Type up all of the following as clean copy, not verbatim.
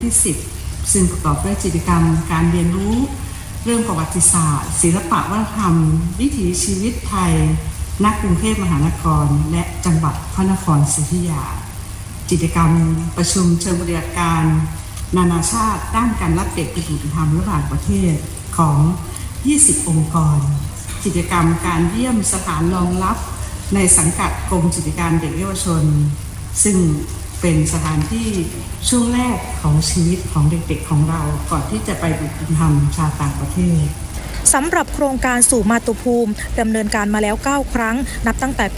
ที่10ซึ่งประกอบด้วยกิจกรรมการเรียนรู้เรื่องประวัติศาสตร์ศิลปะวัฒนธรรมวิถีชีวิตไทยณกรุงเทพมหานครและจังหวัดพระนครศรีอยุธยากิจกรรมประชุมเชิงปฏิบัติการนานาชาติด้านการรับเด็กไปสู่ธรรมระหว่างประเทศของ20องค์กรกิจกรรมการเยี่ยมสถานรองรับในสังกัดกรมกิจการเด็กเยาวชนซึ่งเป็นสถานที่ช่วงแรกของชีวิตของเด็กๆของเราก่อนที่จะไปบุกทำชาวต่างประเทศสำหรับโครงการสู่มาตุภูมิดำเนินการมาแล้ว9ครั้งนับตั้งแต่ปี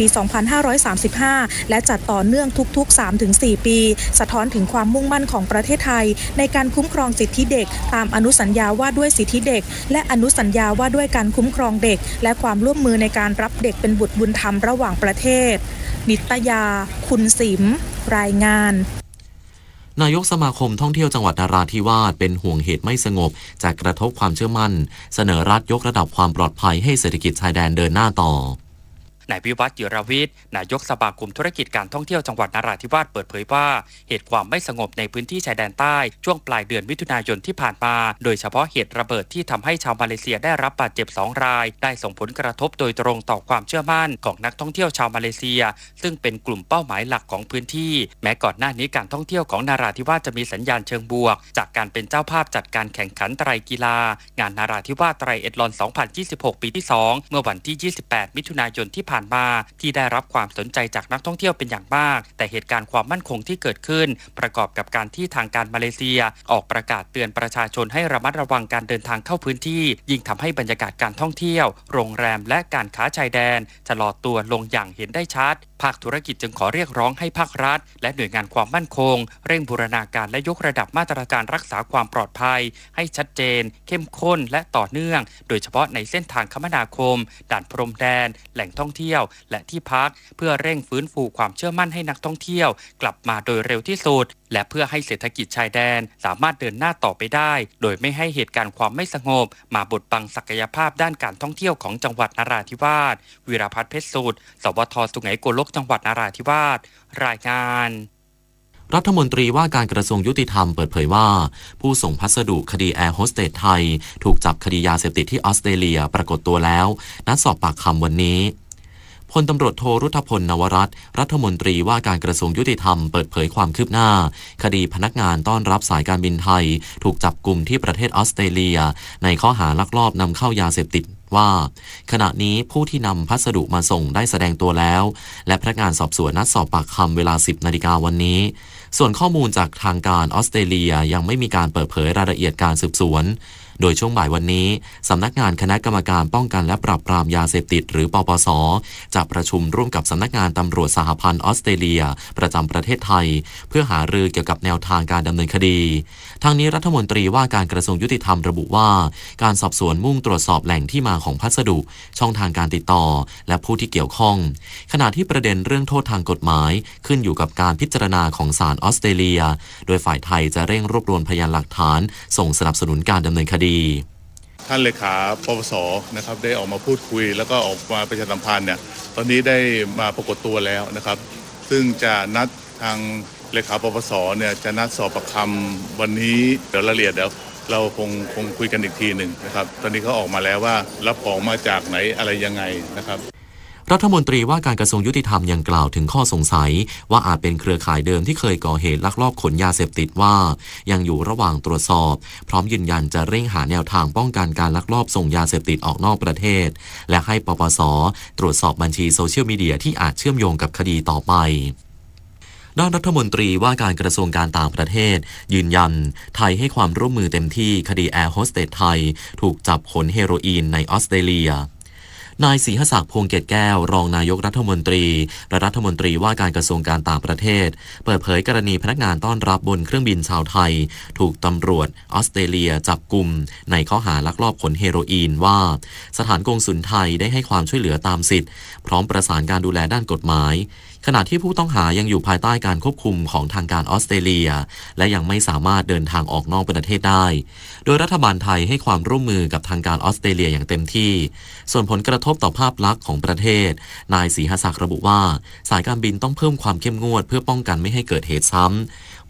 2535 และจัดต่อเนื่องทุกๆ 3-4 ปีสะท้อนถึงความมุ่งมั่นของประเทศไทยในการคุ้มครองสิทธิเด็กตามอนุสัญญาว่าด้วยสิทธิเด็กและอนุสัญญาว่าด้วยการคุ้มครองเด็กและความร่วมมือในการรับเด็กเป็นบุตรบุญธรรมระหว่างประเทศนิตยาคุณสิมรายงานนายกสมาคมท่องเที่ยวจังหวัดนราธิวาสเป็นห่วงเหตุไม่สงบจากกระทบความเชื่อมั่นเสนอรัฐยกระดับความปลอดภัยให้เศรษฐกิจชายแดนเดินหน้าต่อนายวิวัฒน์ จิรวิทย์นายกสมาคมธุรกิจการท่องเที่ยวจังหวัดนราธิวาสเปิดเผยว่าเหตุความไม่สงบในพื้นที่ชายแดนใต้ช่วงปลายเดือนมิถุนายนที่ผ่านมาโดยเฉพาะเหตุระเบิดที่ทำให้ชาวมาเลเซียได้รับบาดเจ็บ2รายได้ส่งผลกระทบโดยตรงต่อความเชื่อมั่นของนักท่องเที่ยวชาวมาเลเซียซึ่งเป็นกลุ่มเป้าหมายหลักของพื้นที่แม้ก่อนหน้านี้การท่องเที่ยวของนราธิวาสจะมีสัญญาณเชิงบวกจากการเป็นเจ้าภาพจัดการแข่งขันไตรกีฬางานนราธิวาสไตรเอทลอน 2026 ปีที่2เมื่อวันที่28มิถุนายนที่ผ่านมาที่ได้รับความสนใจจากนักท่องเที่ยวเป็นอย่างมากแต่เหตุการณ์ความมั่นคงที่เกิดขึ้นประกอบกับการที่ทางการมาเลเซียออกประกาศเตือนประชาชนให้ระมัดระวังการเดินทางเข้าพื้นที่ยิ่งทำให้บรรยากาศการท่องเที่ยวโรงแรมและการค้าชายแดนชะลอตัวลงอย่างเห็นได้ชัดภาคธุรกิจจึงขอเรียกร้องให้ภาครัฐและหน่วยงานความมั่นคงเร่งบูรณาการและยกระดับมาตรการรักษาความปลอดภัยให้ชัดเจนเข้มข้นและต่อเนื่องโดยเฉพาะในเส้นทางคมนาคมด่านพรมแดนแหล่งท่องเที่ยวและที่พักเพื่อเร่งฟื้นฟูความเชื่อมั่นให้นักท่องเที่ยวกลับมาโดยเร็วที่สุดและเพื่อให้เศรษฐกิจชายแดนสามารถเดินหน้าต่อไปได้โดยไม่ให้เหตุการณ์ความไม่สงบมาบดบังศักยภาพด้านการท่องเที่ยวของจังหวัดนราธิวาสวีรพัฒน์เพชรสูตรสวท.สุไหงโกลกจังหวัดนราธิวาสรายงานรัฐมนตรีว่าการกระทรวงยุติธรรมเปิดเผยว่าผู้ส่งพัสดุคดีแอร์โฮสเตสไทยถูกจับคดียาเสพติดที่ออสเตรเลียปรากฏตัวแล้วนัดสอบปากคำวันนี้พลตำรวจโทรุธพลนวรัตน์รัฐมนตรีว่าการกระทรวงยุติธรรมเปิดเผยความคืบหน้าคดีพนักงานต้อนรับสายการบินไทยถูกจับกุมที่ประเทศออสเตรเลียในข้อหาลักลอบนำเข้ายาเสพติดว่าขณะนี้ผู้ที่นำพัสดุมาส่งได้แสดงตัวแล้วและพนักงานสอบสวนนัดสอบปากคำเวลา 10 นาฬิกาวันนี้ส่วนข้อมูลจากทางการออสเตรเลียยังไม่มีการเปิดเผยรายละเอียดการสืบสวนโดยช่วงบ่ายวันนี้สำนักงานคณะกรรมการป้องกันและปราบปรามยาเสพติดหรือปปส.จะประชุมร่วมกับสำนักงานตำรวจสหพันธ์ออสเตรเลียประจำประเทศไทยเพื่อหารือเกี่ยวกับแนวทางการดำเนินคดีทางนี้รัฐมนตรีว่าการกระทรวงยุติธรรมระบุว่าการสอบสวนมุ่งตรวจสอบแหล่งที่มาของพัสดุช่องทางการติดต่อและผู้ที่เกี่ยวข้องขณะที่ประเด็นเรื่องโทษทางกฎหมายขึ้นอยู่กับการพิจารณาของศาลออสเตรเลียโดยฝ่ายไทยจะเร่งรวบรวมพยานหลักฐานส่งสนับสนุนการดำเนินคดีท่านเลขาปปส.นะครับได้ออกมาพูดคุยแล้วก็ออกมาประชาสัมพันธ์เนี่ยตอนนี้ได้มาปรากฏตัวแล้วนะครับซึ่งจะนัดทางเลขาปปส.เนี่ยจะนัดสอบปากคำวันนี้เดี๋ยวรายละเอียดเดี๋ยวเราคงคุยกันอีกทีหนึ่งนะครับตอนนี้เขาออกมาแล้วว่ารับของมาจากไหนอะไรยังไงนะครับรัฐมนตรีว่าการกระทรวงยุติธรรมยังกล่าวถึงข้อสงสัยว่าอาจเป็นเครือข่ายเดิมที่เคยก่อเหตุลักลอบขนยาเสพติดว่ายังอยู่ระหว่างตรวจสอบพร้อมยืนยันจะเร่งหาแนวทางป้องกันการลักลอบส่งยาเสพติดออกนอกประเทศและให้ปปส.ตรวจสอบบัญชีโซเชียลมีเดียที่อาจเชื่อมโยงกับคดีต่อไปด้านรัฐมนตรีว่าการกระทรวงการต่างประเทศยืนยันไทยให้ความร่วมมือเต็มที่คดีแอร์โฮสเตสไทยถูกจับขนเฮโรอีนในออสเตรเลียนายศรีหศักดิ์พวงเกตแก้วรองนายกรัฐมนตรีและรัฐมนตรีว่าการกระทรวงการต่างประเทศเปิดเผยกรณีพนักงานต้อนรับบนเครื่องบินชาวไทยถูกตำรวจออสเตรเลียจับกุมในข้อหาลักลอบขนเฮโรอีนว่าสถานกงสุลไทยได้ให้ความช่วยเหลือตามสิทธิ์พร้อมประสานการดูแลด้านกฎหมายขณะที่ผู้ต้องหายังอยู่ภายใต้การควบคุมของทางการออสเตรเลียและยังไม่สามารถเดินทางออกนอกประเทศได้โดยรัฐบาลไทยให้ความร่วมมือกับทางการออสเตรเลียอย่างเต็มที่ส่วนผลกระทบต่อภาพลักษณ์ของประเทศนายศรีหศักดิ์ระบุว่าสายการบินต้องเพิ่มความเข้มงวดเพื่อป้องกันไม่ให้เกิดเหตุซ้ำพ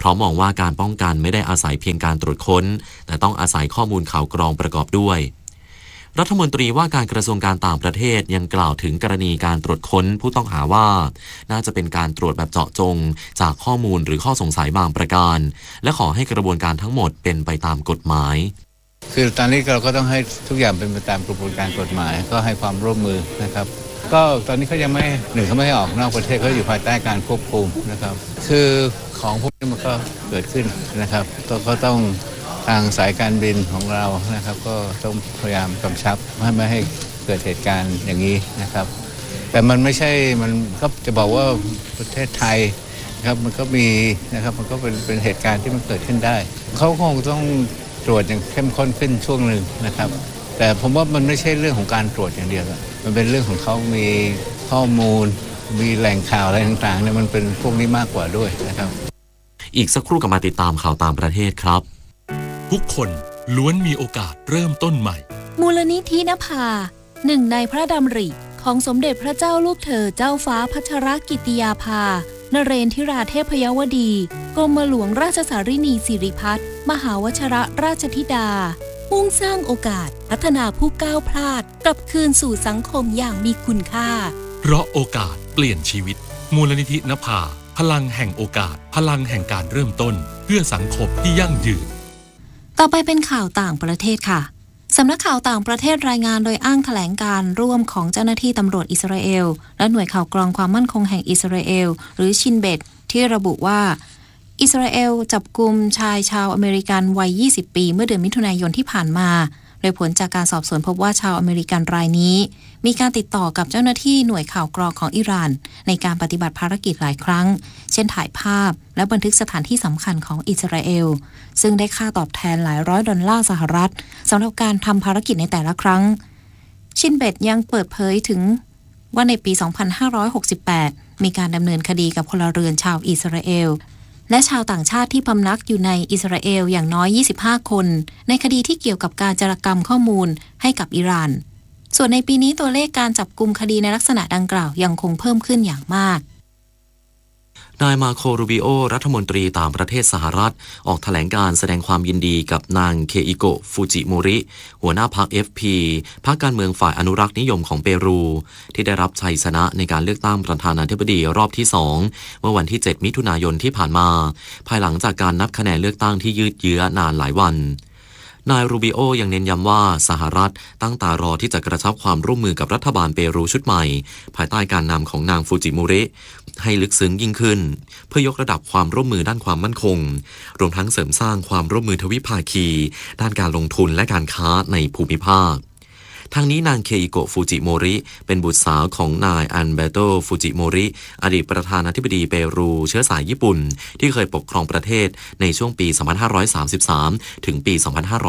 เพราะมองว่าการป้องกันไม่ได้อาศัยเพียงการตรวจค้นแต่ต้องอาศัยข้อมูลข่าวกรองประกอบด้วยรัฐมนตรีว่าการกระทรวงการต่างประเทศยังกล่าวถึงกรณีการตรวจค้นผู้ต้องหาว่าน่าจะเป็นการตรวจแบบเจาะจงจากข้อมูลหรือข้อสงสัยบางประการและขอให้กระบวนการทั้งหมดเป็นไปตามกฎหมายคือตอนนี้เราก็ต้องให้ทุกอย่างเป็นไปตามกระบวนการกฎหมายก็ให้ความร่วมมือนะครับก็ตอนนี้เขายังไม่เขาไม่ให้ออกนอกประเทศเขาอยู่ภายใต้การควบคุมนะครับคือของพวกนี้มันก็เกิดขึ้นนะครับก็ต้องทางสายการบินของเรานะครับก็ต้องพยายามกำชับไม่ให้เกิดเหตุการณ์อย่างนี้นะครับแต่มันไม่ใช่มันก็จะบอกว่าประเทศไทยนะครับมันก็มีนะครับมันก็เป็นเหตุการณ์ที่มันเกิดขึ้นได้เขาคงต้องตรวจอย่างเข้มข้นขึ้นช่วงหนึ่งนะครับแต่ผมว่ามันไม่ใช่เรื่องของการตรวจอย่างเดียวมันเป็นเรื่องของเขามีข้อมูลมีแหล่งข่าวอะไรต่างๆเนี่ยมันเป็นพวกนี้มากกว่าด้วยนะครับอีกสักครู่กลับมาติดตามข่าวต่างประเทศครับทุกคนล้วนมีโอกาสเริ่มต้นใหม่มูลนิธินภาหนึ่งในพระดำริของสมเด็จพระเจ้าลูกเธอเจ้าฟ้าพัชรกิติยาภานเรนทิราเทพยวดีกรมหลวงราชสารินีสิริพัฒน์มหาวชรราชธิดามุ่งสร้างโอกาสพัฒนาผู้ก้าวพลาดกลับคืนสู่สังคมอย่างมีคุณค่าเพราะโอกาสเปลี่ยนชีวิตมูลนิธินภาพลังแห่งโอกาสพลังแห่งการเริ่มต้นเพื่อสังคมที่ยั่งยืนต่อไปเป็นข่าวต่างประเทศค่ะสำนักข่าวต่างประเทศรายงานโดยอ้างแถลงการร่วมของเจ้าหน้าที่ตำรวจอิสราเอลและหน่วยข่าวกรองความมั่นคงแห่งอิสราเอลหรือชินเบตที่ระบุว่าอิสราเอลจับกุมชายชาวอเมริกันวัย20ปีเมื่อเดือนมิถุนายนที่ผ่านมาโดยผลจากการสอบสวนพบว่าชาวอเมริกันรายนี้มีการติดต่อกับเจ้าหน้าที่หน่วยข่าวกรองของอิหร่านในการปฏิบัติภารกิจหลายครั้งเช่นถ่ายภาพและบันทึกสถานที่สำคัญของอิสราเอลซึ่งได้ค่าตอบแทนหลายร้อยดอลลาร์สหรัฐสำหรับการทำภารกิจในแต่ละครั้งชินเบตยังเปิดเผยถึงว่าในปี 2568 มีการดำเนินคดีกับพลเรือนชาวอิสราเอลและชาวต่างชาติที่พำนักอยู่ในอิสราเอลอย่างน้อย25คนในคดีที่เกี่ยวกับการจารกรรมข้อมูลให้กับอิหร่านส่วนในปีนี้ตัวเลขการจับกุมคดีในลักษณะดังกล่าวยังคงเพิ่มขึ้นอย่างมากนายมาโครูบิโอรัฐมนตรีต่างประเทศสหรัฐออกแถลงการแสดงความยินดีกับนางเคอิโกะฟูจิโมริหัวหน้าพรรค FP พรรคการเมืองฝ่ายอนุรักษ์นิยมของเปรูที่ได้รับชัยชนะในการเลือกตั้งประธานาธิบดีรอบที่2เมื่อวันที่7มิถุนายนที่ผ่านมาภายหลังจากการนับคะแนนเลือกตั้งที่ยืดเยื้อนานหลายวันนายรูบิโอยังเน้นย้ำว่าสหรัฐตั้งตารอที่จะกระชับความร่วมมือกับรัฐบาลเปรูชุดใหม่ภายใต้การนำของนางฟูจิโมริให้ลึกซึ้งยิ่งขึ้นเพื่อยกระดับความร่วมมือด้านความมั่นคงรวมทั้งเสริมสร้างความร่วมมือทวิภาคีด้านการลงทุนและการค้าในภูมิภาคทางนี้นางเคอิโกะฟูจิโมริเป็นบุตรสาวของนายอันเบโตฟูจิโมริอดีตประธานาธิบดีเปรูเชื้อสายญี่ปุ่นที่เคยปกครองประเทศในช่วงปี 2533 ถึงปี 2543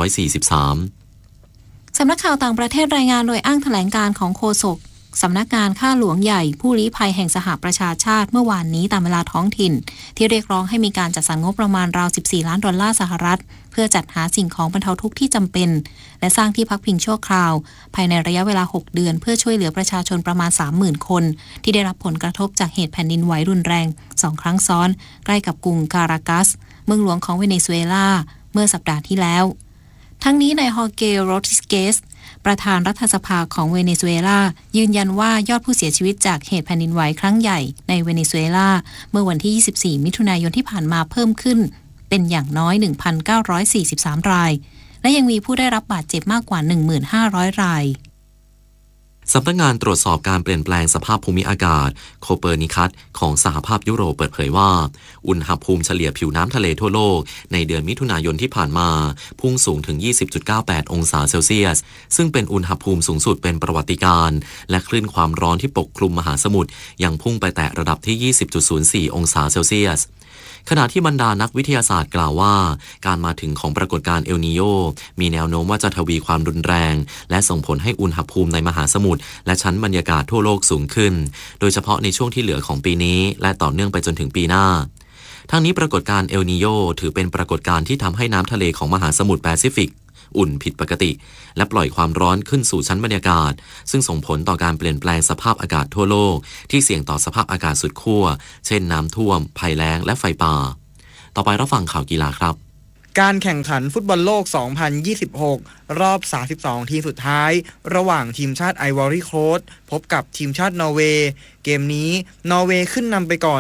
สำนักข่าวต่างประเทศรายงานโดยอ้างแถลงการของโฆษกสำนักงานข้าหลวงใหญ่ผู้ลี้ภัยแห่งสหประชาชาติเมื่อวานนี้ตามเวลาท้องถิ่นที่เรียกร้องให้มีการจัดสรรงบประมาณราว14ล้านดอลลาร์สหรัฐเพื่อจัดหาสิ่งของบรรเทาทุกข์ที่จำเป็นและสร้างที่พักพิงชั่วคราวภายในระยะเวลา6เดือนเพื่อช่วยเหลือประชาชนประมาณ 30,000 คนที่ได้รับผลกระทบจากเหตุแผ่นดินไหวรุนแรง2ครั้งซ้อนใกล้กับกรุงการากัสเมืองหลวงของเวเนซุเอลาเมื่อสัปดาห์ที่แล้วทั้งนี้นายฮอร์เกโรติสเกสประธานรัฐสภาของเวเนซุเอลายืนยันว่ายอดผู้เสียชีวิตจากเหตุแผ่นดินไหวครั้งใหญ่ในเวเนซุเอลาเมื่อวันที่24มิถุนายนที่ผ่านมาเพิ่มขึ้นเป็นอย่างน้อย 1,943 รายและยังมีผู้ได้รับบาดเจ็บมากกว่า 1,500 รายสำนักงานตรวจสอบการเปลี่ยนแปลงสภาพภูมิอากาศโคเปอร์นิคัสของสหภาพยุโรปเปิดเผยว่าอุณหภูมิเฉลี่ยผิวน้ำทะเลทั่วโลกในเดือนมิถุนายนที่ผ่านมาพุ่งสูงถึง 20.98 องศาเซลเซียสซึ่งเป็นอุณหภูมิสูงสุดเป็นประวัติการณ์และคลื่นความร้อนที่ปกคลุมมหาสมุทรยังพุ่งไปแตะระดับที่ 20.04 องศาเซลเซียสขณะที่บรรดานักวิทยาศาสตร์กล่าวว่าการมาถึงของปรากฏการณ์เอลนีโญมีแนวโน้มว่าจะทวีความรุนแรงและส่งผลให้อุณหภูมิในมหาสมุทรและชั้นบรรยากาศทั่วโลกสูงขึ้นโดยเฉพาะในช่วงที่เหลือของปีนี้และต่อเนื่องไปจนถึงปีหน้าทั้งนี้ปรากฏการณ์เอลนีโญถือเป็นปรากฏการณ์ที่ทำให้น้ำทะเลของมหาสมุทรแปซิฟิกอุ่นผิดปกติและปล่อยความร้อนขึ้นสู่ชั้นบรรยากาศซึ่งส่งผลต่อการเปลี่ยนแปลงสภาพอากาศทั่วโลกที่เสี่ยงต่อสภาพอากาศสุดขั้วเช่นน้ำท่วมภัยแล้งและไฟป่าต่อไปรับฟังข่าวกีฬาครับการแข่งขันฟุตบอลโลก 2026 รอบ 32 ทีมสุดท้ายระหว่างทีมชาติไอวอรี่โคสต์พบกับทีมชาตินอร์เวย์เกมนี้นอร์เวย์ขึ้นนำไปก่อน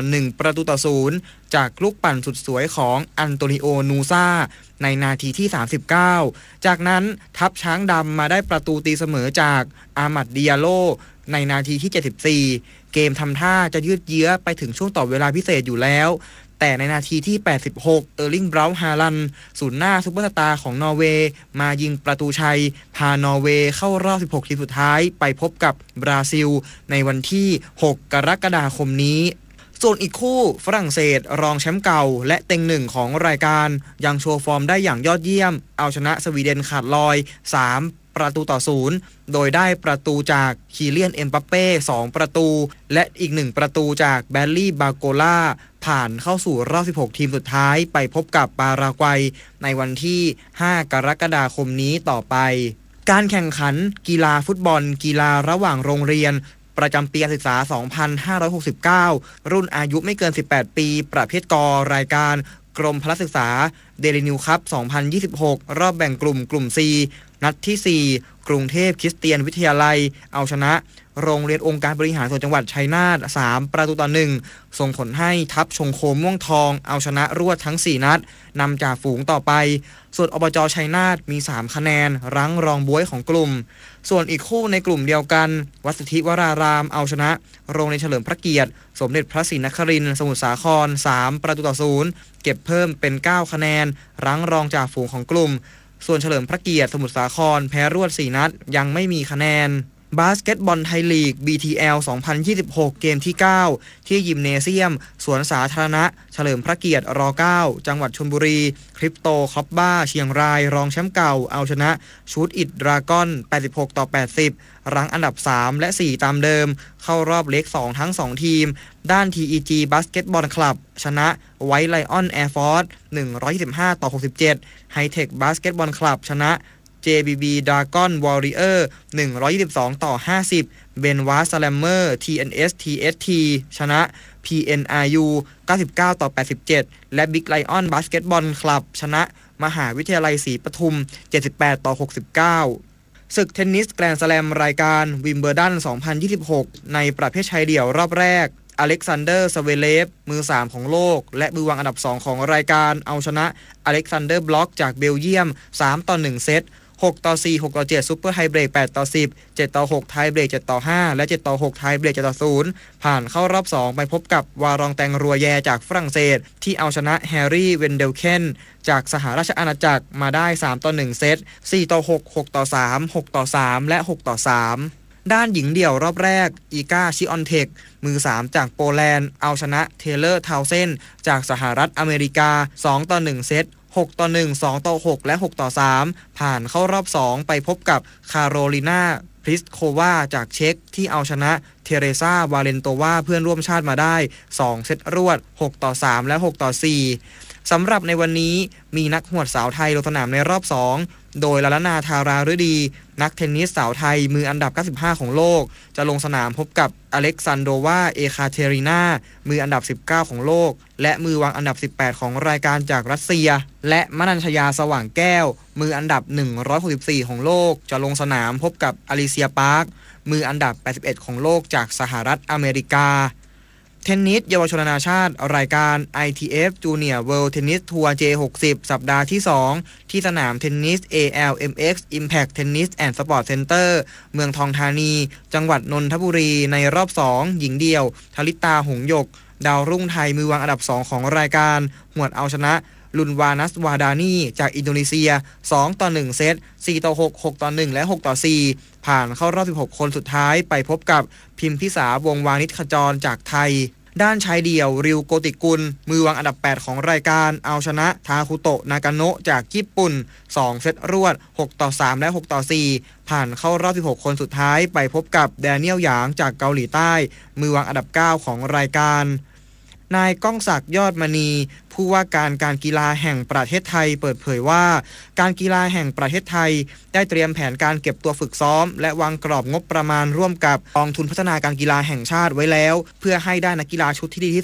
1-0จากลูกปั่นสุดสวยของอันโตนิโอนูซาในนาทีที่39จากนั้นทัพช้างดำมาได้ประตูตีเสมอจากอามัดดิอาโลในนาทีที่74เกมทำท่าจะยืดเยื้อไปถึงช่วงต่อเวลาพิเศษอยู่แล้วแต่ในนาทีที่86เออร์ลิง บราวน์ ฮาลันด์ศูนย์หน้าซุปเปอร์สตาร์ของนอร์เวย์มายิงประตูชัยพานอร์เวย์เข้ารอบ16ทีมสุดท้ายไปพบกับบราซิลในวันที่6กรกฎาคมนี้ส่วนอีกคู่ฝรั่งเศสรองแชมป์เก่าและเต็งหนึ่งของรายการยังโชว์ฟอร์มได้อย่างยอดเยี่ยมเอาชนะสวีเดนขาดลอย3-0โดยได้ประตูจากคีเลียน เอ็มบัปเป้2ประตูและอีก1ประตูจากแบลลี่ บาโกล่าผ่านเข้าสู่รอบ16ทีมสุดท้ายไปพบกับปารากวัยในวันที่5กรกฎาคมนี้ต่อไปการแข่งขันกีฬาฟุตบอลกีฬาระหว่างโรงเรียนประจำปีการศึกษา 2569 รุ่นอายุไม่เกิน18ปีประเภทกรายการกรมพละศึกษาเดลินิวคัพ 2026 รอบแบ่งกลุ่ม C นัดที่ 4 กรุงเทพคริสเตียนวิทยาลัยเอาชนะโรงเรียนองค์การบริหารส่วนจังหวัดชัยนาท3-1ส่งผลให้ทัพชงโคมม่วงทองเอาชนะรวดทั้ง4นัดนำจ่าฝูงต่อไปส่วนอบจ.ชัยนาทมี3คะแนนรั้งรองบ๊วยของกลุ่มส่วนอีกคู่ในกลุ่มเดียวกันวัดสุทธิวรารามเอาชนะโรงเรียนเฉลิมพระเกียรติสมเด็จพระศรีนครินทร์สมุทรสาคร3-0เก็บเพิ่มเป็น9คะแนนรั้งรองจ่าฝูงของกลุ่มส่วนเฉลิมพระเกียรติสมุทรสาครแพ้รวด4นัดยังไม่มีคะแนนบาสเกตบอลไทยลีก BTL 2026 เกมที่ 9 ที่ยิมเนเซียมสวนสาธารณะเฉลิมพระเกียรติร9 จังหวัดชลบุรีคริปโตคอปบ้าเชียงรายรองแชมป์เก่าเอาชนะชูตอิดดราก้อน86-80 รั้งอันดับ 3 และ 4 ตามเดิมเข้ารอบเล็ก 2 ทั้ง 2 ทีมด้าน TEG บาสเกตบอลคลับชนะไวท์ไลออนแอร์ฟอร์ส125-67 ไฮเทคบาสเกตบอลคลับชนะJBB Dragon Warrior 122-50 เบนวาสแลมเมอร์ TNS TST ชนะ PNRU 99-87 และ Big Lion Basketball Club ชนะมหาวิทยาลัยศรีปทุม 78-69 ศึกเทนนิสแกรนด์สแลมรายการวิมเบิลดัน 2026 ในประเภทชายเดี่ยวรอบแรกอเล็กซานเดอร์ สเวเลฟมือ3ของโลกและมือวางอันดับ2ของรายการเอาชนะอเล็กซานเดอร์บล็อกจากเบลเยียม3-1 เซต6-4 6-7ซุปเปอร์ไฮเบรก8-10 7-6ไทเบรก7-5และ7-6ไทเบรก7-0ผ่านเข้ารอบ2ไปพบกับวารองแตงรัวแยจากฝรั่งเศสที่เอาชนะแฮร์รี่เวนเดลเคนจากสหราชอาณาจักรมาได้3-1 เซต 4-6 6-3 6-3 และ6-3ด้านหญิงเดี่ยวรอบแรกอีกาชิออนเทคมือ3จากโปแลนด์เอาชนะเทเลอร์ทาวเซนจากสหรัฐอเมริกา2-1 เซต6-1 2-6 และ 6-3 ผ่านเข้ารอบ2ไปพบกับคาโรลินาพลิสโควาจากเช็กที่เอาชนะเทเรซาวาเลนโตวาเพื่อนร่วมชาติมาได้2เซตรวด6-3 และ 6-4 สำหรับในวันนี้มีนักหวดสาวไทยลงสนามในรอบ2โดยลาลนาธาราฤดีนักเทนนิสสาวไทยมืออันดับ95ของโลกจะลงสนามพบกับอเล็กซานโดวาเอคาเทรีนามืออันดับ19ของโลกและมือวางอันดับ18ของรายการจากรัสเซียและมนัญชยาสว่างแก้วมืออันดับ164ของโลกจะลงสนามพบกับอลิเซียปาร์คมืออันดับ81ของโลกจากสหรัฐอเมริกาเทนนิสเยาวชนนานาชาติรายการ ITF Junior World Tennis Tour J60 สัปดาห์ที่2ที่สนามเทนนิส ALMX Impact Tennis and Sport Center เมืองทองธานีจังหวัดนนทบุรีในรอบ2หญิงเดี่ยวธลิตาหงส์หยกดาวรุ่งไทยมือวางอันดับ2ของรายการหวดเอาชนะลุนวานัสวาดานีจากอินโดนีเซีย2-1 เซต 4-6 6-1 และ 6-4 ผ่านเข้ารอบ16คนสุดท้ายไปพบกับพิมพิสาวงวานิชขจรจากไทยด้านชายเดี่ยวริวโกติกุลมือวางอันดับ8ของรายการเอาชนะทาคุโตะนากาโนะจากญี่ปุ่น2เซตรวด6-3 และ 6-4 ผ่านเข้ารอบ16คนสุดท้ายไปพบกับแดเนียลหยางจากเกาหลีใต้มือวางอันดับ9ของรายการนายก้องศักดิ์ยอดมณีผู้ว่าการกีฬาแห่งประเทศไทยเปิดเผยว่าการกีฬาแห่งประเทศไทยได้เตรียมแผนการเก็บตัวฝึกซ้อมและวางกรอบงบประมาณร่วมกับกองทุนพัฒนาการกีฬาแห่งชาติไว้แล้วเพื่อให้ได้นักกีฬาชุดที่ดีที่สุด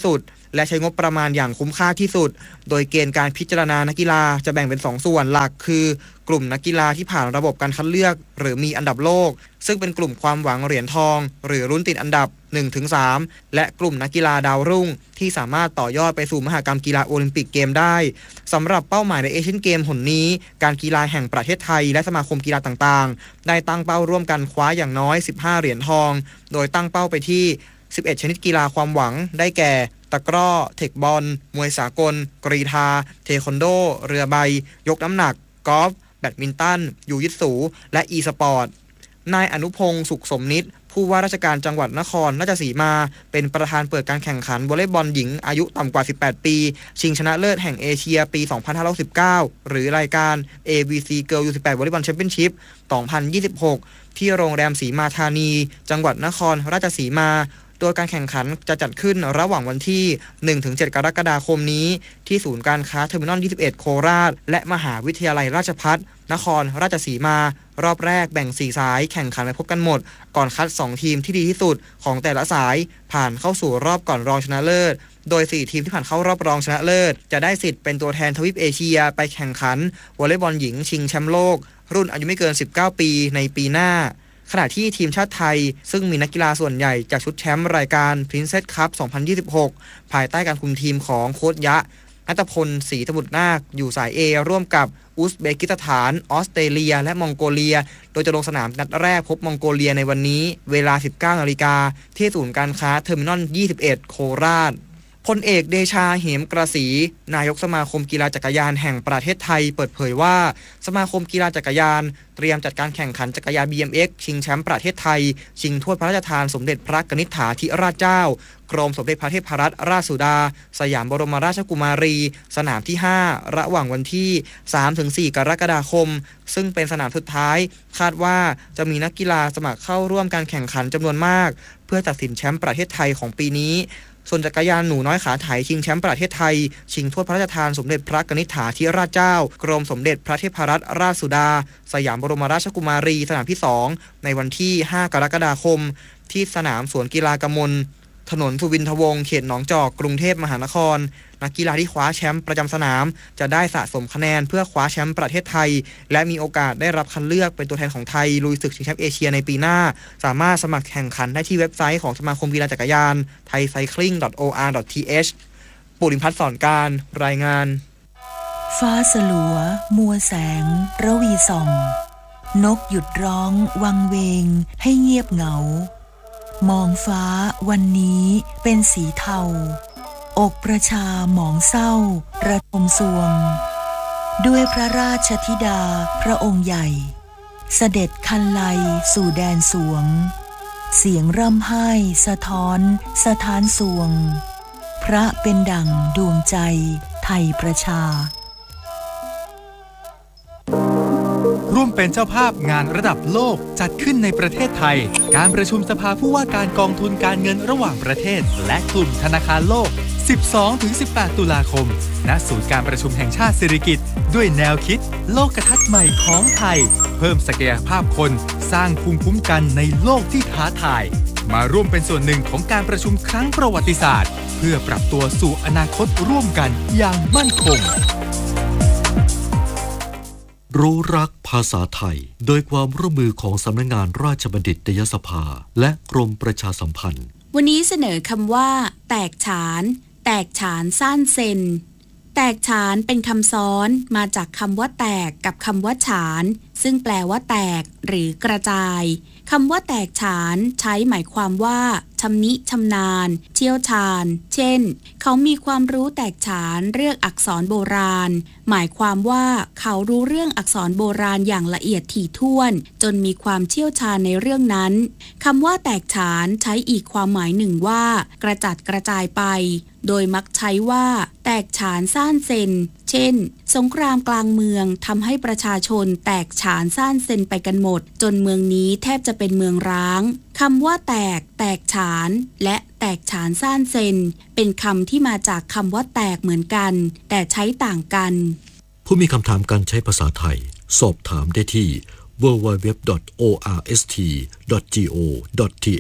และใช้งบประมาณอย่างคุ้มค่าที่สุดโดยเกณฑ์การพิจารณานักกีฬาจะแบ่งเป็น2ส่วนหลักคือกลุ่มนักกีฬาที่ผ่านระบบการคัดเลือกหรือมีอันดับโลกซึ่งเป็นกลุ่มความหวังเหรียญทองหรือรุ่นติดอันดับ 1-3 และกลุ่มนักกีฬาดาวรุ่งที่สามารถต่อยอดไปสู่มหกรรมกีฬาโอลิมปิกเกมได้สำหรับเป้าหมายในเอเชียนเกมหนนี้การกีฬาแห่งประเทศไทยและสมาคมกีฬาต่างๆได้ตั้งเป้าร่วมกันคว้าอย่างน้อย15เหรียญทองโดยตั้งเป้าไปที่11ชนิดกีฬาความหวังได้แก่ตะกร้อเทคบอลมวยสากลกรีฑาเทควันโดเรือใบยกน้ำหนักกอล์ฟแบดมินตันยูยิตสูและอีสปอร์ตนายอนุพงศ์สุขสมนิตผู้ว่าราชการจังหวัดนครราชสีมาเป็นประธานเปิดการแข่งขันวอลเลย์บอลหญิงอายุต่ำกว่า18ปีชิงชนะเลิศแห่งเอเชียปี2519หรือรายการ ABC Girl U18 Volleyball Championship 2026ที่โรงแรมศรีมาธานีจังหวัดนครราชสีมาโดยการแข่งขันจะจัดขึ้นระหว่างวันที่ 1-7 กรกฎาคมนี้ที่ศูนย์การค้าเทอร์มินอล 21 โคราชและมหาวิทยาลัยราชภัฏนครราชสีมารอบแรกแบ่ง4สายแข่งขันไปพบกันหมดก่อนคัด2ทีมที่ดีที่สุดของแต่ละสายผ่านเข้าสู่รอบก่อนรองชนะเลิศโดย4ทีมที่ผ่านเข้ารอบรองชนะเลิศจะได้สิทธิ์เป็นตัวแทนทวีปเอเชียไปแข่งขันวอลเลย์บอลหญิงชิงแชมป์โลกรุ่นอายุไม่เกิน19ปีในปีหน้าขณะที่ทีมชาติไทยซึ่งมีนักกีฬาส่วนใหญ่จากชุดแชมป์รายการ Princess Cup 2026 ภายใต้การคุมทีมของโค้ชยะณัฐพลศรีสมุทรนาคอยู่สาย A ร่วมกับอุซเบกิสถานออสเตรเลียและมองโกเลียโดยจะลงสนามนัดแรกพบมองโกเลียในวันนี้เวลา 19 นาฬิกาที่ศูนย์การค้าเทอร์มินอล 21 โคราชพลเอกเดชาเหมกระสีนายกสมาคมกีฬาจักรยานแห่งประเทศไทยเปิดเผยว่าสมาคมกีฬาจักรยานเตรียมจัดการแข่งขันจักรยาน BMX ชิงแชมป์ประเทศไทยชิงถ้วยพระราชทานสมเด็จพระกนิษฐาธิราชเจ้ากรมสมเด็จพระเทพรัตนราชสุดาสยามบรมราชกุมารีสนามที่5ระหว่างวันที่ 3-4 กรกฎาคมซึ่งเป็นสนามสุดท้ายคาดว่าจะมีนักกีฬาสมัครเข้าร่วมการแข่งขันจำนวนมากเพื่อตัดสินแชมป์ประเทศไทยของปีนี้ส่วนจักรยานหนูน้อยขาไถชิงแชมป์ประเทศไทยชิงถ้วยพระราชทานสมเด็จพระกนิษฐาธิราชเจ้ากรมสมเด็จพระเทพรัตนราชสุดาสยามบรมราชกุมารีสนามที่2ในวันที่ 5 กรกฎาคมที่สนามสวนกีฬากมลถนนสุวินทวงศ์เขตหนองจอกกรุงเทพมหานครนักกีฬาที่คว้าแชมป์ประจำสนามจะได้สะสมคะแนนเพื่อคว้าแชมป์ประเทศไทยและมีโอกาสได้รับคัดเลือกเป็นตัวแทนของไทยลุยศึกชิงแชมป์เอเชียในปีหน้าสามารถสมัครแข่งขันได้ที่เว็บไซต์ของสมาคมกีฬาจักรยาน thaicycling.or.th ปุริพัฒน์สอนการรายงานฟ้าสลัวมัวแสงระวีส่องนกหยุดร้องวังเวงให้เงียบเหงามองฟ้าวันนี้เป็นสีเทาอกประชาหมองเศร้าระทมสวงด้วยพระราชธิดาพระองค์ใหญ่เสด็จคันไลสู่แดนสวงเสียงร่ำไห้สะท้อนสถานสวงพระเป็นดั่งดวงใจไทยประชาร่วมเป็นเจ้าภาพงานระดับโลกจัดขึ้นในประเทศไทยการประชุมสภาผู้ว่าการกองทุนการเงินระหว่างประเทศและกลุ่มธนาคารโลก 12-18 ตุลาคมณศูนย์การประชุมแห่งชาติสิริกิติ์ด้วยแนวคิดโลกทัศน์ใหม่ของไทยเพิ่มศักยภาพคนสร้างภูมิคุ้มกันในโลกที่ท้าทายมาร่วมเป็นส่วนหนึ่งของการประชุมครั้งประวัติศาสตร์เพื่อปรับตัวสู่อนาคตร่วมกันอย่างมั่นคงรู้รักภาษาไทยโดยความร่วมมือของสำนักงานราชบัณฑิตยสภาและกรมประชาสัมพันธ์วันนี้เสนอคำว่าแตกฉานแตกฉานซ่านเซนแตกฉานเป็นคำซ้อนมาจากคำว่าแตกกับคำว่าฉานซึ่งแปลว่าแตกหรือกระจายคำว่าแตกฉานใช้หมายความว่าชำนิชำนาญเชี่ยวชาญเช่นเขามีความรู้แตกฉานเรื่องอักษรโบราณหมายความว่าเขารู้เรื่องอักษรโบราณอย่างละเอียดถี่ถ้วนจนมีความเชี่ยวชาญในเรื่องนั้นคำว่าแตกฉานใช้อีกความหมายหนึ่งว่ากระจัดกระจายไปโดยมักใช้ว่าแตกฉานซ่านเซนเช่นสงครามกลางเมืองทำให้ประชาชนแตกฉานซ่านเซนไปกันหมดจนเมืองนี้แทบจะเป็นเมืองร้างคำว่าแตกฉานและแตกฉานซ่านเซนเป็นคำที่มาจากคำว่าแตกเหมือนกันแต่ใช้ต่างกันผู้มีคำถามการใช้ภาษาไทยสอบถามได้ที่ www.orst.go.th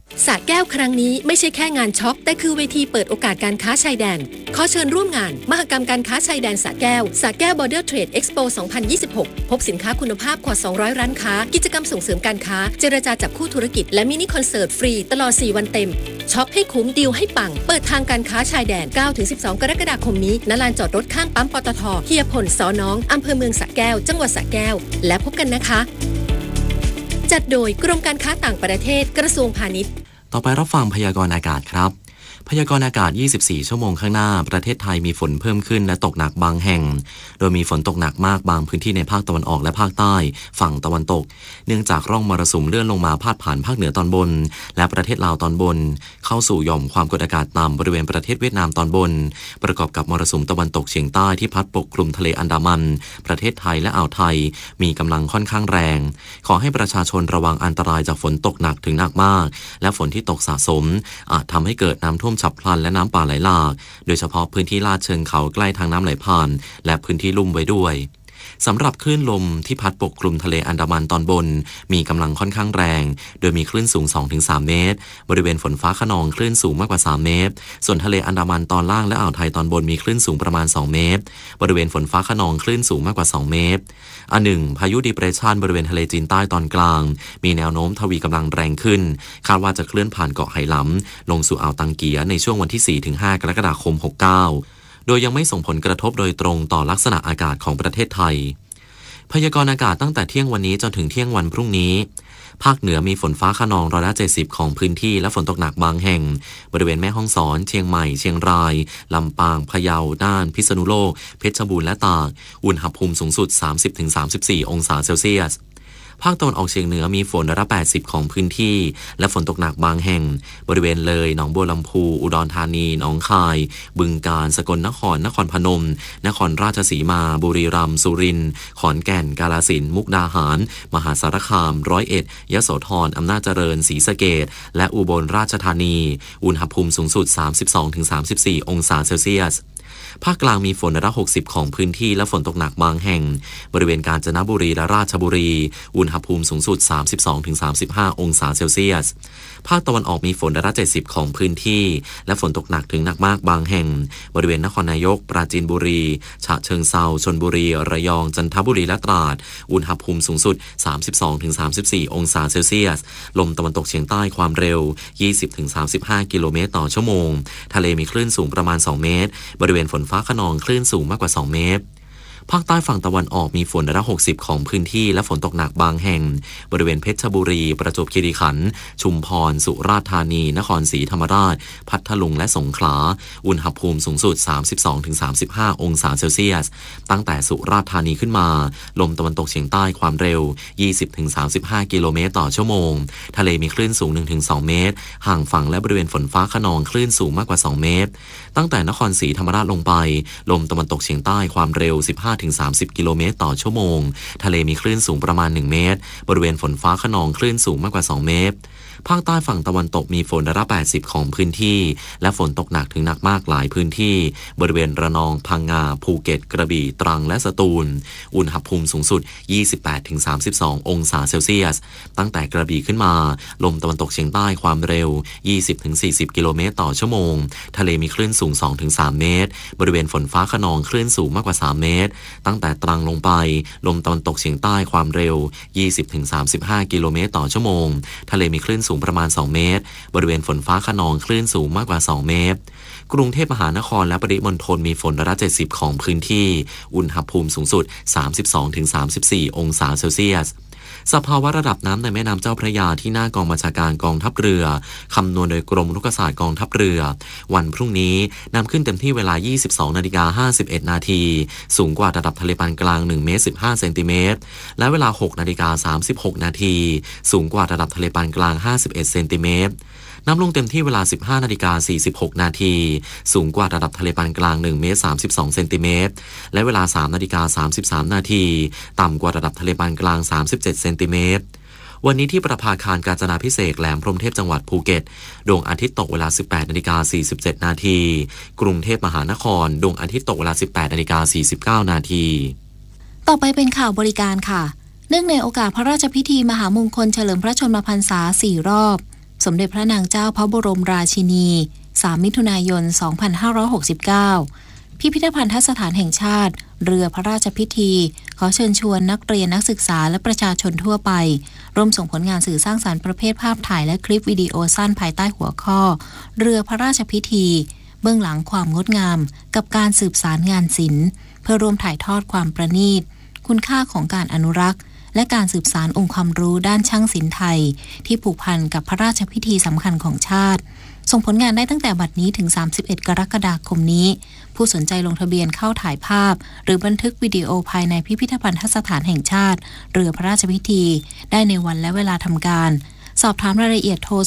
สระแก้วครั้งนี้ไม่ใช่แค่งานช็อปแต่คือเวทีเปิดโอกาสการค้าชายแดนขอเชิญร่วมงานมหกรรมการค้าชายแดนสระแก้ว Border Trade Expo 2026 พบสินค้าคุณภาพกว่า200ร้านค้ากิจกรรมส่งเสริมการค้าเจรจาจับคู่ธุรกิจและมินิคอนเสิร์ตฟรีตลอด4วันเต็มช็อปให้คุ้มดีลให้ปังเปิดทางการค้าชายแดน 9-12 กรกฎาคมนี้ณลานจอดรถข้างปั๊มปตท.เฮียพลสอน้องอำเภอเมืองสระแก้วจังหวัดสระแก้วและพบกันนะคะจัดโดยกรมการค้าต่างประเทศกระทรวงพาณิชย์ต่อไปรับฟังพยากรณ์อากาศครับพยากรณ์อากาศ24ชั่วโมงข้างหน้าประเทศไทยมีฝนเพิ่มขึ้นและตกหนักบางแห่งโดยมีฝนตกหนักมากบางพื้นที่ในภาคตะวันออกและภาคใต้ฝั่งตะวันตกเนื่องจากร่องมรสุมเลื่อนลงมาพาดผ่านภาคเหนือตอนบนและประเทศลาวตอนบนเข้าสู่หย่อมความกดอากาศต่ำบริเวณประเทศเวียดนามตอนบนประกอบกับมรสุมตะวันตกเฉียงใต้ที่พัดปกคลุมทะเลอันดามันประเทศไทยและอ่าวไทยมีกำลังค่อนข้างแรงขอให้ประชาชนระวังอันตรายจากฝนตกหนักถึงหนักมากและฝนที่ตกสะสมอาจทำให้เกิดน้ำท่วมฉับพลันและน้ำป่าไหลหลากโดยเฉพาะพื้นที่ลาดเชิงเขาใกล้ทางน้ำไหลผ่านและพื้นที่ลุ่มไว้ด้วยสำหรับคลื่นลมที่พัดปกคลุมทะเลอันดามันตอนบนมีกำลังค่อนข้างแรงโดยมีคลื่นสูง 2-3 เมตรบริเวณฝนฟ้าคะนองคลื่นสูงมากกว่า3เมตรส่วนทะเลอันดามันตอนล่างและอ่าวไทยตอนบนมีคลื่นสูงประมาณ2เมตรบริเวณฝนฟ้าคะนองคลื่นสูงมากกว่า2เมตรพายุดิเพรสชันบริเวณทะเลจีนใต้ตอนกลางมีแนวโน้มทวีกำลังแรงขึ้นคาดว่าจะเคลื่อนผ่านเกาะไหหลำลงสู่อ่าวตังเกียในช่วงวันที่ 4-5 กรกฎาคม 69โดยยังไม่ส่งผลกระทบโดยตรงต่อลักษณะอากาศของประเทศไทยพยากรณ์อากาศตั้งแต่เที่ยงวันนี้จนถึงเที่ยงวันพรุ่งนี้ภาคเหนือมีฝนฟ้าคะนอง70%ของพื้นที่และฝนตกหนักบางแห่งบริเวณแม่ฮ่องสอนเชียงใหม่เชียงรายลำปางพะเยาน่านพิษณุโลกเพชรบูรณ์และตากอุณหภูมิสูงสุด 30-34 องศาเซลเซียสภาคตะวันออกเฉียงเหนือมีฝน80%ของพื้นที่และฝนตกหนักบางแห่งบริเวณเลยหนองบัวลำพูอุดรธานีหนองคายบึงกาฬสกลนครนครพนมนครราชสีมาบุรีรัมย์สุรินทร์ขอนแก่นกาฬสินธุ์มุกดาหารมหาสารคามร้อยเอ็ดยโสธรอำนาจเจริญศรีสะเกษและอุบลราชธานีอุณหภูมิสูงสุด 32-34 องศาเซลเซียสภาคกลางมีฝน60%ของพื้นที่และฝนตกหนักบางแห่งบริเวณกาญจนบุรีและราชบุรีอุณหภูมิสูงสุด 32-35 องศาเซลเซียสภาคตะวันออกมีฝน70%ของพื้นที่และฝนตกหนักถึงหนักมากบางแห่งบริเวณนครนายกปราจีนบุรีฉะเชิงเทราชลบุรีระยองจันทบุรีและตราดอุณหภูมิสูงสุด 32-34 องศาเซลเซียสลมตะวันตกเฉียงใต้ความเร็ว 20-35 กิโลเมตรต่อชั่วโมงทะเลมีคลื่นสูงประมาณ2เมตรบริเวณฝนฟ้าคะนองคลื่นสูงมากกว่า2เมตรภาคใต้ฝั่งตะวันออกมีฝน60%ของพื้นที่และฝนตกหนักบางแห่งบริเวณเพชรบุรีประจวบคีรีขันธ์ชุมพรสุราษฎร์ธานีนครศรีธรรมราชพัทลุงและสงขลาอุณหภูมิสูงสุด 32-35 องศาเซลเซียสตั้งแต่สุราษฎร์ธานีขึ้นมาลมตะวันตกเฉียงใต้ความเร็ว 20-35 กิโลเมตรต่อชั่วโมงทะเลมีคลื่นสูง 1-2 เมตรห่างฝั่งและบริเวณฝนฟ้าคะนองคลื่นสูงมากกว่า2เมตรตั้งแต่นครศรีธรรมราชลงไปลมตะวันตกเฉียงใต้ความเร็ว 15-30 กิโลเมตรต่อชั่วโมงทะเลมีคลื่นสูงประมาณ1เมตรบริเวณฝนฟ้าคะนองคลื่นสูงมากกว่า2เมตรภาคใต้ฝั่งตะวันตกมีฝน80%ของพื้นที่และฝนตกหนักถึงหนักมากหลายพื้นที่บริเวณระนองพังงาภูเก็ตกระบี่ตรังและสตูลอุณหภูมิสูงสุด 28-32 องศาเซลเซียสตั้งแต่กระบี่ขึ้นมาลมตะวันตกเฉียงใต้ความเร็ว 20-40 กิโลเมตรต่อชั่วโมงทะเลมีคลื่นสูง 2-3 เมตรบริเวณฝนฟ้าคะนองคลื่นสูงมากกว่า3เมตรตั้งแต่ตรังลงไปลมตะวันตกเฉียงใต้ความเร็ว 20-35 กิโลเมตรต่อชั่วโมงทะเลมีคลื่นสูงประมาณ2เมตรบริเวณฝนฟ้าคะนองคลื่นสูงมากกว่า2เมตรกรุงเทพมหานครและปริมณฑลมีฝน70%ของพื้นที่อุณหภูมิสูงสุด 32-34 องศาเซลเซียสสภาวะระดับน้ำในแม่น้ำเจ้าพระยาที่หน้ากองบัญชาการกองทัพเรือคำนวณโดยกรมรุกศาสตร์กองทัพเรือวันพรุ่งนี้น้ำขึ้นเต็มที่เวลา 22:51 นาทีสูงกว่าระดับทะเลปานกลาง1เมตร15เซนติเมตรและเวลา 6:36 นาทีสูงกว่าระดับทะเลปานกลาง51เซนติเมตรน้ำลงเต็มที่เวลา 15:46 นาทีสูงกว่าระดับทะเลปานกลาง1เมตร32เซนติเมตรและเวลา 3:33 นาทีต่ำกว่าระดับทะเลปานกลาง37เซนติเมตรวันนี้ที่ประภาคารกาญจนาภิเษกแหลมพรหมเทพจังหวัดภูเก็ตดวงอาทิตย์ตกเวลา 18:47 นาทีกรุงเทพมหานครดวงอาทิตย์ตกเวลา 18:49 นาทีต่อไปเป็นข่าวบริการค่ะเนื่องในโอกาสพระราชพิธีมหามงคลเฉลิมพระชนมพรรษา4รอบสมเด็จพระนางเจ้าพระบรมราชินี 3 มิถุนายน 2569 พิพิธภัณฑสถานแห่งชาติเรือพระราชพิธีขอเชิญชวนนักเรียนนักศึกษาและประชาชนทั่วไปร่วมส่งผลงานสื่อสร้างสรรค์ประเภทภาพถ่ายและคลิปวิดีโอสั้นภายใต้หัวข้อเรือพระราชพิธีเบื้องหลังความงดงามกับการสืบสารงานศิลป์เพื่อร่วมถ่ายทอดความประณีตคุณค่าของการอนุรักษ์และการสืบสานองค์ความรู้ด้านช่างศิลป์ไทยที่ผูกพันกับพระราชพิธีสำคัญของชาติส่งผลงานได้ตั้งแต่บัดนี้ถึง31กรกฎาคมนี้ผู้สนใจลงทะเบียนเข้าถ่ายภาพหรือบันทึกวิดีโอภายในพิพิธภัณฑสถานแห่งชาติเรือพระราชพิธีได้ในวันและเวลาทำการสอบถามรายละเอียดโทร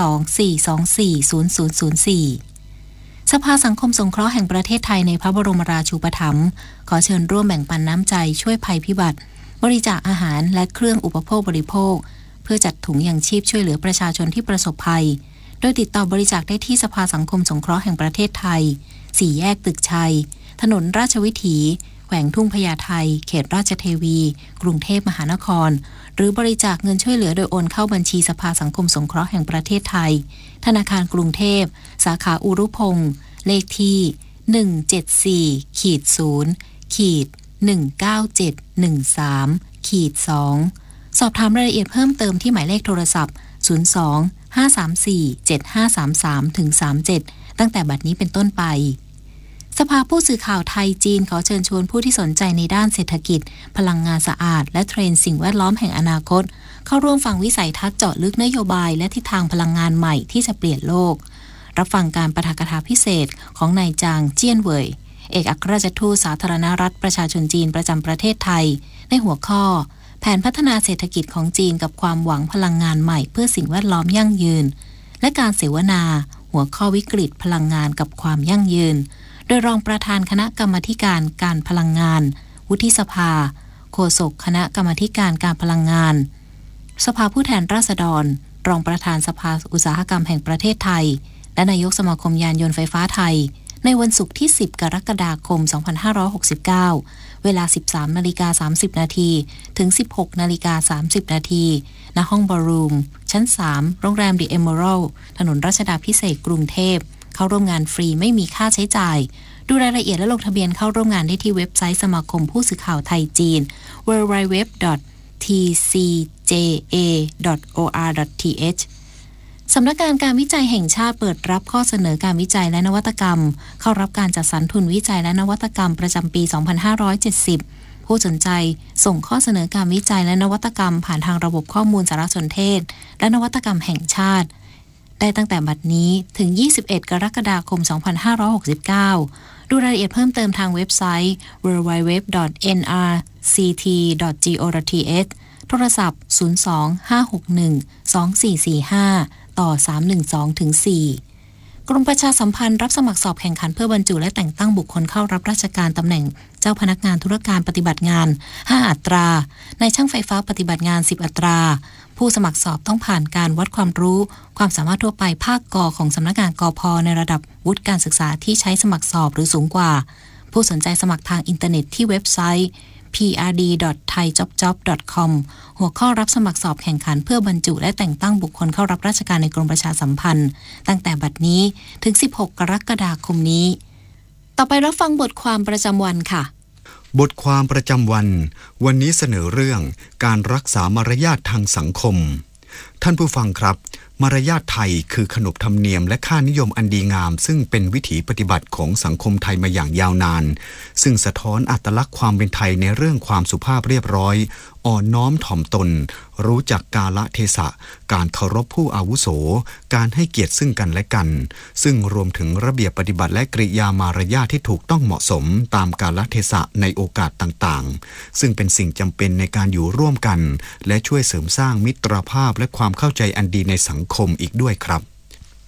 02-424-0004 สภาสังคมสงเคราะห์แห่งประเทศไทยในพระบรมราชูปถัมภ์ขอเชิญร่วมแบ่งปันน้ำใจช่วยภัยพิบัติบริจาคอาหารและเครื่องอุปโภคบริโภคเพื่อจัดถุงยังชีพช่วยเหลือประชาชนที่ประสบภัยโดยติดต่อบริจาคได้ที่สภาสังคมสงเคราะห์แห่งประเทศไทย4 แยกตึกชัยถนนราชวิถีแขวงทุ่งพญาไทเขตราชเทวีกรุงเทพมหานครหรือบริจาคเงินช่วยเหลือโดยโอนเข้าบัญชีสภาสังคมสงเคราะห์แห่งประเทศไทยธนาคารกรุงเทพสาขาอุรุพงษ์เลขที่174-0-19713-2 สอบถามรายละเอียดเพิ่มเติมที่หมายเลขโทรศัพท์ 02-534-7533-37 ตั้งแต่บัดนี้เป็นต้นไปสภาผู้สื่อข่าวไทยจีนขอเชิญชวนผู้ที่สนใจในด้านเศรษฐกิจพลังงานสะอาดและเทรนด์สิ่งแวดล้อมแห่งอนาคตเข้าร่วมฟังวิสัยทัศน์เจาะลึกนโยบายและทิศทางพลังงานใหม่ที่จะเปลี่ยนโลกรับฟังการปาฐกถาพิเศษของนายจางเจี้ยนเหวยเอกอัครราชทูตสาธารณรัฐประชาชนจีนประจำประเทศไทยในหัวข้อแผนพัฒนาเศรษฐกิจของจีนกับความหวังพลังงานใหม่เพื่อสิ่งแวดล้อมยั่งยืนและการเสวนาหัวข้อวิกฤตพลังงานกับความยั่งยืนโดยรองประธานคณะกรรมาธิการการพลังงานวุฒิสภาโฆษกคณะกรรมาธิการการพลังงานสภาผู้แทนราษฎรรองประธานสภาอุตสาหกรรมแห่งประเทศไทยและนายกสมาคมยานยนต์ไฟฟ้าไทยในวันศุกร์ที่10กรกฎาคม2569เวลา 13:30 น.ถึง 16:30 น.ณห้องบอลรูมชั้น3โรงแรม The Emerald ถนนรัชดาภิเษกกรุงเทพเข้าร่วมงานฟรีไม่มีค่าใช้จ่ายดูรายละเอียดและลงทะเบียนเข้าร่วมงานได้ที่เว็บไซต์สมาคมผู้สื่อข่าวไทยจีน www.tcja.or.th สำนักงานการวิจัยแห่งชาติเปิดรับข้อเสนอการวิจัยและนวัตกรรมเข้ารับการจัดสรรทุนวิจัยและนวัตกรรมประจำปี 2570 ผู้สนใจส่งข้อเสนอการวิจัยและนวัตกรรมผ่านทางระบบข้อมูลสารสนเทศและนวัตกรรมแห่งชาติได้ตั้งแต่บัดนี้ถึง21กรกฎาคม2569ดูรายละเอียดเพิ่มเติมทางเว็บไซต์ www.nrct.go.th โทรศัพท์ 02-561-2445 ต่อ 312-4 กรมประชาสัมพันธ์รับสมัครสอบแข่งขันเพื่อบรรจุและแต่งตั้งบุคคลเข้ารับราชการตำแหน่งเจ้าพนักงานธุรการปฏิบัติงาน5อัตรานายช่างไฟฟ้าปฏิบัติงาน10อัตราผู้สมัครสอบต้องผ่านการวัดความรู้ความสามารถทั่วไปภาคก.ของสำนักงานกพ.ในระดับวุฒิการศึกษาที่ใช้สมัครสอบหรือสูงกว่าผู้สนใจสมัครทางอินเทอร์เน็ตที่เว็บไซต์ prd.thaijobjob.com หัวข้อรับสมัครสอบแข่งขันเพื่อบรรจุและแต่งตั้งบุคคลเข้ารับราชการในกรมประชาสัมพันธ์ตั้งแต่บัดนี้ถึง16กรกฎาคมนี้ต่อไปรับฟังบทความประจำวันค่ะบทความประจำวันนี้เสนอเรื่องการรักษามารยาททางสังคมท่านผู้ฟังครับมารยาทไทยคือขนบธรรมเนียมและค่านิยมอันดีงามซึ่งเป็นวิถีปฏิบัติของสังคมไทยมาอย่างยาวนานซึ่งสะท้อนอัตลักษณ์ความเป็นไทยในเรื่องความสุภาพเรียบร้อยอ่อนน้อมถ่อมตนรู้จักกาลเทศะการเคารพผู้อาวุโสการให้เกียรติซึ่งกันและกันซึ่งรวมถึงระเบียบปฏิบัติและกริยามารยาทที่ถูกต้องเหมาะสมตามกาลเทศะในโอกาสต่างๆซึ่งเป็นสิ่งจำเป็นในการอยู่ร่วมกันและช่วยเสริมสร้างมิตรภาพและความเข้าใจอันดีในสังคมอีกด้วยครับ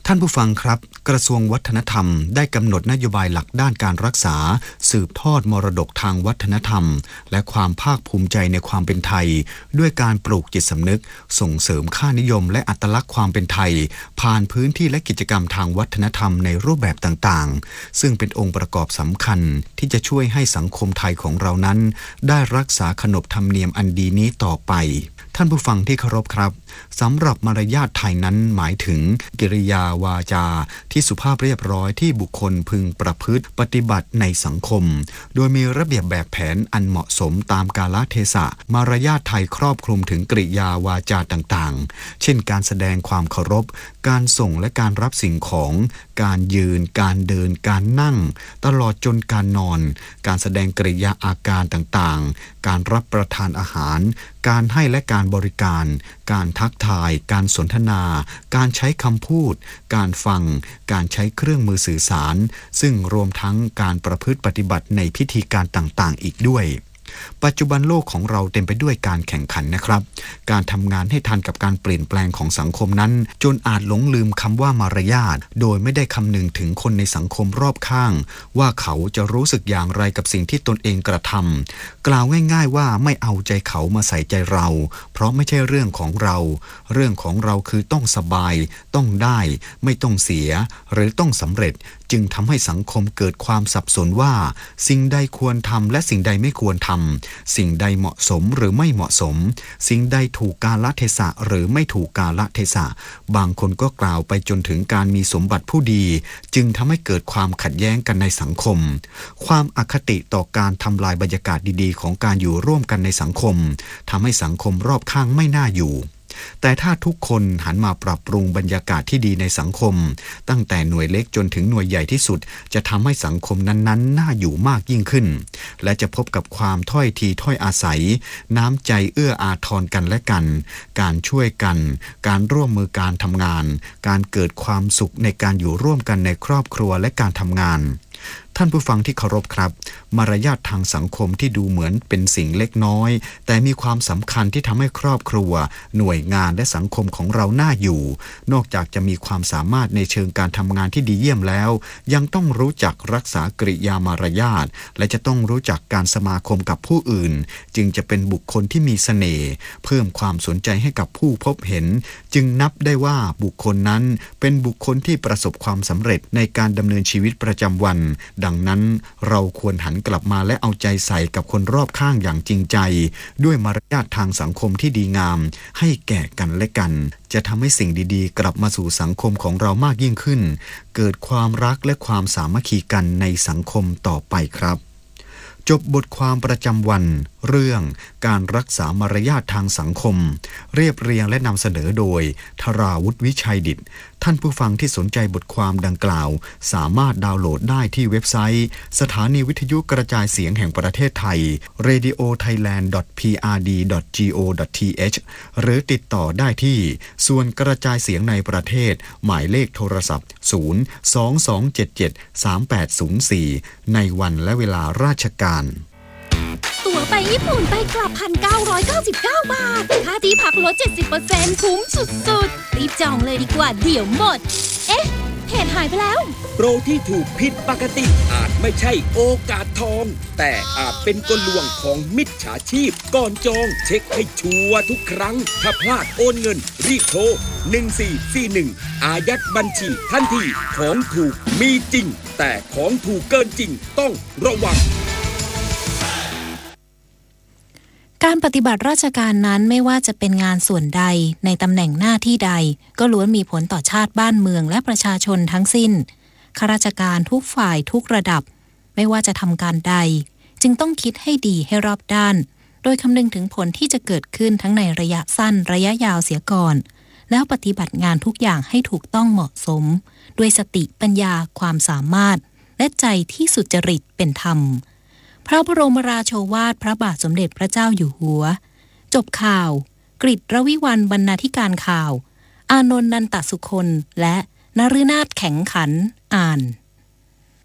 ท่านผู้ฟังครับกระทรวงวัฒนธรรมได้กำหนดนโยบายหลักด้านการรักษาสืบทอดมรดกทางวัฒนธรรมและความภาคภูมิใจในความเป็นไทยด้วยการปลูกจิตสำนึกส่งเสริมค่านิยมและอัตลักษณ์ความเป็นไทยผ่านพื้นที่และกิจกรรมทางวัฒนธรรมในรูปแบบต่างๆซึ่งเป็นองค์ประกอบสำคัญที่จะช่วยให้สังคมไทยของเรานั้นได้รักษาขนบธรรมเนียมอันดีนี้ต่อไปท่านผู้ฟังที่เคารพครับสำหรับมารยาทไทยนั้นหมายถึงกิริยาวาจาที่สุภาพเรียบร้อยที่บุคคลพึงประพฤติปฏิบัติในสังคมโดยมีระเบียบแบบแผนอันเหมาะสมตามกาลเทศะมารยาทไทยครอบคลุมถึงกริยาวาจาต่างๆเช่นการแสดงความเคารพการส่งและการรับสิ่งของการยืนการเดินการนั่งตลอดจนการนอนการแสดงกริยาอาการต่างๆการรับประทานอาหารการให้และการบริการการทักทายการสนทนาการใช้คำพูดการฟังการใช้เครื่องมือสื่อสารซึ่งรวมทั้งการประพฤติปฏิบัติในพิธีการต่างๆอีกด้วยปัจจุบันโลกของเราเต็มไปด้วยการแข่งขันนะครับการทำงานให้ทันกับการเปลี่ยนแปลงของสังคมนั้นจนอาจหลงลืมคำว่ามารยาทโดยไม่ได้คำนึงถึงคนในสังคมรอบข้างว่าเขาจะรู้สึกอย่างไรกับสิ่งที่ตนเองกระทำกล่าวง่ายๆว่าไม่เอาใจเขามาใส่ใจเราเพราะไม่ใช่เรื่องของเราเรื่องของเราคือต้องสบายต้องได้ไม่ต้องเสียหรือต้องสำเร็จจึงทำให้สังคมเกิดความสับสนว่าสิ่งใดควรทำและสิ่งใดไม่ควรทำสิ่งใดเหมาะสมหรือไม่เหมาะสมสิ่งใดถูกกาลเทศะหรือไม่ถูกกาลเทศะบางคนก็กล่าวไปจนถึงการมีสมบัติผู้ดีจึงทำให้เกิดความขัดแย้งกันในสังคมความอคติต่อการทำลายบรรยากาศดีๆของการอยู่ร่วมกันในสังคมทำให้สังคมรอบข้างไม่น่าอยู่แต่ถ้าทุกคนหันมาปรับปรุงบรรยากาศที่ดีในสังคมตั้งแต่หน่วยเล็กจนถึงหน่วยใหญ่ที่สุดจะทำให้สังคมนั้นๆน่าอยู่มากยิ่งขึ้นและจะพบกับความถ้อยทีถ้อยอาศัยน้ำใจเอื้ออาทรกันและกันการช่วยกันการร่วมมือการทำงานการเกิดความสุขในการอยู่ร่วมกันในครอบครัวและการทำงานท่านผู้ฟังที่เคารพครับมารยาททางสังคมที่ดูเหมือนเป็นสิ่งเล็กน้อยแต่มีความสำคัญที่ทำให้ครอบครัวหน่วยงานและสังคมของเราน่าอยู่นอกจากจะมีความสามารถในเชิงการทำงานที่ดีเยี่ยมแล้วยังต้องรู้จักรักษากริยามารยาทและจะต้องรู้จักการสมาคมกับผู้อื่นจึงจะเป็นบุคคลที่มีเสน่ห์เพิ่มความสนใจให้กับผู้พบเห็นจึงนับได้ว่าบุคคลนั้นเป็นบุคคลที่ประสบความสำเร็จในการดำเนินชีวิตประจำวันดังนั้นเราควรหันกลับมาและเอาใจใส่กับคนรอบข้างอย่างจริงใจด้วยมารยาททางสังคมที่ดีงามให้แก่กันและกันจะทำให้สิ่งดีๆกลับมาสู่สังคมของเรามากยิ่งขึ้นเกิดความรักและความสามัคคีกันในสังคมต่อไปครับจบบทความประจำวันเรื่องการรักษามารยาททางสังคมเรียบเรียงและนำเสนอโดยธราวุฒิวิชัยดิษฐ์ท่านผู้ฟังที่สนใจบทความดังกล่าวสามารถดาวน์โหลดได้ที่เว็บไซต์สถานีวิทยุกระจายเสียงแห่งประเทศไทย radiothailand.prd.go.th หรือติดต่อได้ที่ส่วนกระจายเสียงในประเทศหมายเลขโทรศัพท์ 022773804 ในวันและเวลาราชการตั๋วไปญี่ปุ่นไปกลับ 1,999 บาทค่าที่พักลด 70% คุ้มสุดๆรีบจองเลยดีกว่าเดี๋ยวหมดเอ๊ะเพจหายไปแล้วโปรที่ถูกผิดปกติอาจไม่ใช่โอกาสทองแต่อาจเป็นกลลวงของมิจฉาชีพก่อนจองเช็คให้ชัวร์ทุกครั้งถ้าพลาดโอนเงินรีบโทร1441อายัดบัญชีทันทีของถูกมีจริงแต่ของถูกเกินจริงต้องระวังการปฏิบัติราชการนั้นไม่ว่าจะเป็นงานส่วนใดในตำแหน่งหน้าที่ใดก็ล้วนมีผลต่อชาติบ้านเมืองและประชาชนทั้งสิ้นข้าราชการทุกฝ่ายทุกระดับไม่ว่าจะทำการใดจึงต้องคิดให้ดีให้รอบด้านโดยคำนึงถึงผลที่จะเกิดขึ้นทั้งในระยะสั้นระยะยาวเสียก่อนแล้วปฏิบัติงานทุกอย่างให้ถูกต้องเหมาะสมด้วยสติปัญญาความสามารถและใจที่สุจริตเป็นธรรมพระบรมราโชวาทพระบาทสมเด็จพระเจ้าอยู่หัวจบข่าวกฤษรวิวรรณบรรณาธิการข่าวอานนท์นันตสุคนและนฤนาถแข็งขันอ่าน